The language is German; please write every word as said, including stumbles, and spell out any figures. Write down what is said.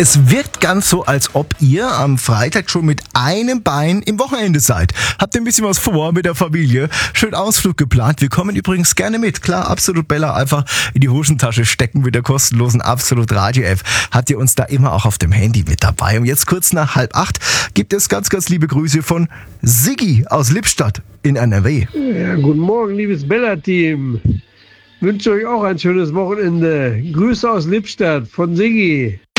Es wirkt ganz so, als ob ihr am Freitag schon mit einem Bein im Wochenende seid. Habt ihr ein bisschen was vor mit der Familie? Schön Ausflug geplant. Wir kommen übrigens gerne mit. Klar, Absolut Bella einfach in die Hosentasche stecken mit der kostenlosen Absolut Radio-App. Habt ihr uns da immer auch auf dem Handy mit dabei. Und jetzt kurz nach halb acht gibt es ganz, ganz liebe Grüße von Siggi aus Lippstadt in N R W. Ja, guten Morgen, liebes Bella-Team. Wünsche euch auch ein schönes Wochenende. Grüße aus Lippstadt von Siggi.